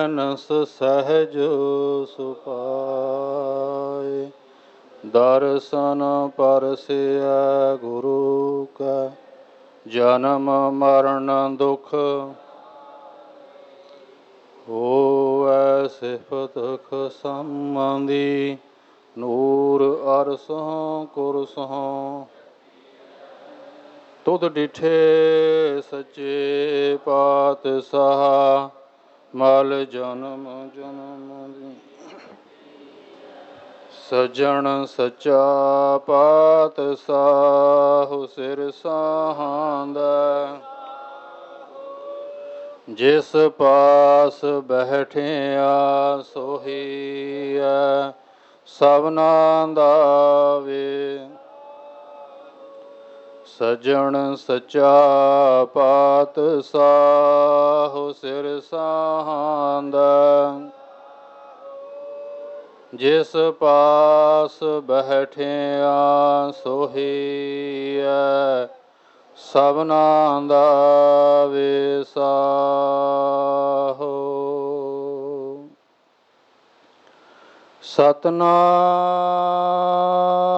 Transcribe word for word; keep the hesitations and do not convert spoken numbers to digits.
Ann's ਸਹਿਜ ਸੁਪਾਏ। ਦਰਸ਼ਨ ਪਰਸਿਐ ਗੁਰੂ ਕੈ ਜਨਮ ਮਰਨ ਦੁਖ। ਹੋਵੈ ਸਿਫਤ ਖਸਮੰਦੀ ਨੂਰ ਅਰਸੋਂ ਕੁਰਸੋਂ। ਤੁਧ ਡਿਠੇ ਸੱਚੇ ਪਾਤਸ਼ਾਹ ਮਲ ਜਨਮ ਜਨਮ ਦੀ। ਸੱਜਣ ਸੱਚਾ ਪਾਤਸ਼ਾਹ ਸਿਰ ਸਾਹਾਂਦਾ। ਜਿਸ ਪਾਸ ਬੈਠਿਆ ਸੋਹੀਐ ਸਭਨਾ ਦਾ ਵੇ। ਸੱਜਣ ਸੱਚਾ ਪਾਤਸ਼ਾਹ ਸਿਰ ਸਾਹਾਂਦਾ। ਜਿਸ ਪਾਸ ਬੈਠਿਆ ਸੋਹੀਐ ਸਭਨਾ ਦਾ ਵੇਸਾਹੋ। ਸਤਿਨਾਮ